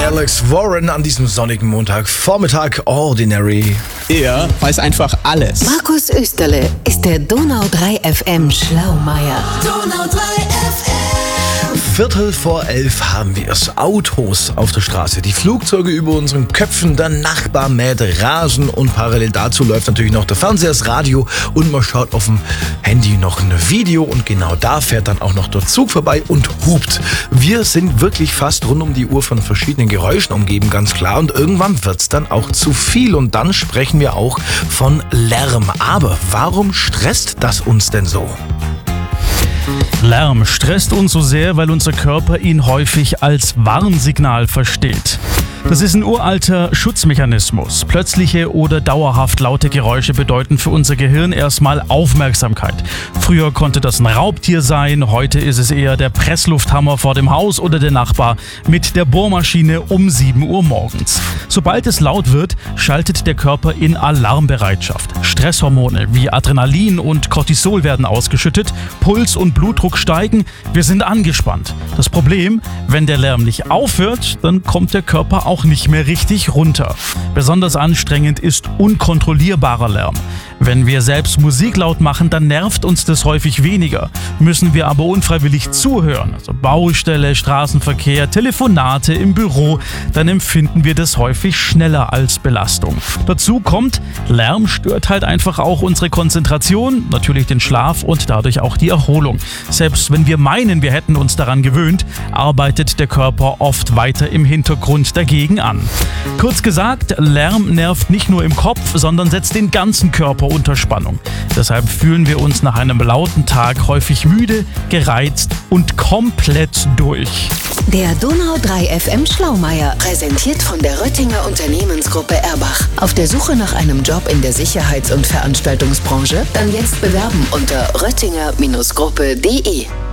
Alex Warren an diesem sonnigen Montagvormittag. Ordinary. Er weiß einfach alles. Markus Österle ist der Donau 3 FM Schlaumeier. Donau 3 FM. 11:15 haben wir es. Autos auf der Straße, die Flugzeuge über unseren Köpfen, der Nachbar mäht Rasen und parallel dazu läuft natürlich noch der Fernseher, das Radio und man schaut auf dem Handy noch ein Video und genau da fährt dann auch noch der Zug vorbei und hupt. Wir sind wirklich fast rund um die Uhr von verschiedenen Geräuschen umgeben, ganz klar, und irgendwann wird's dann auch zu viel und dann sprechen wir auch von Lärm. Aber warum stresst das uns denn so? Lärm stresst uns so sehr, weil unser Körper ihn häufig als Warnsignal versteht. Das ist ein uralter Schutzmechanismus. Plötzliche oder dauerhaft laute Geräusche bedeuten für unser Gehirn erstmal Aufmerksamkeit. Früher konnte das ein Raubtier sein, heute ist es eher der Presslufthammer vor dem Haus oder der Nachbar mit der Bohrmaschine um 7 Uhr morgens. Sobald es laut wird, schaltet der Körper in Alarmbereitschaft. Stresshormone wie Adrenalin und Cortisol werden ausgeschüttet, Puls und Blutdruck steigen, wir sind angespannt. Das Problem, wenn der Lärm nicht aufhört, dann kommt der Körper auch nicht mehr richtig runter. Besonders anstrengend ist unkontrollierbarer Lärm. Wenn wir selbst Musik laut machen, dann nervt uns das häufig weniger. Müssen wir aber unfreiwillig zuhören, also Baustelle, Straßenverkehr, Telefonate im Büro, dann empfinden wir das häufig schneller als Belastung. Dazu kommt, Lärm stört halt einfach auch unsere Konzentration, natürlich den Schlaf und dadurch auch die Erholung. Selbst wenn wir meinen, wir hätten uns daran gewöhnt, arbeitet der Körper oft weiter im Hintergrund dagegen an. Kurz gesagt, Lärm nervt nicht nur im Kopf, sondern setzt den ganzen Körper unter Spannung. Deshalb fühlen wir uns nach einem lauten Tag häufig müde, gereizt und komplett durch. Der Donau 3 FM Schlaumeier, präsentiert von der Röttinger Unternehmensgruppe Erbach. Auf der Suche nach einem Job in der Sicherheits- und Veranstaltungsbranche? Dann jetzt bewerben unter röttinger-gruppe.de.